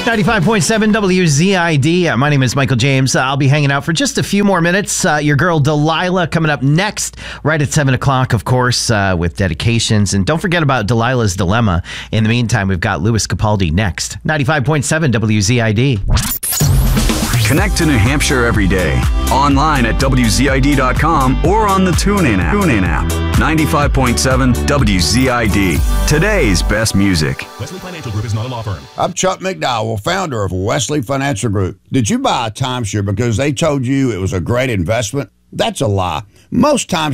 95.7 WZID. My name is Michael James. I'll be hanging out for just a few more minutes. Your girl Delilah coming up next, right at 7 o'clock, of course, with dedications. And don't forget about Delilah's Dilemma. In the meantime, we've got Louis Capaldi next. 95.7 WZID. Connect to New Hampshire every day. Online at WZID.com or on the TuneIn app. 95.7 WZID. Today's best music. Wesley Financial Group is not a law firm. I'm Chuck McDowell, founder of Wesley Financial Group. Did you buy a timeshare because they told you it was a great investment? That's a lie. Most times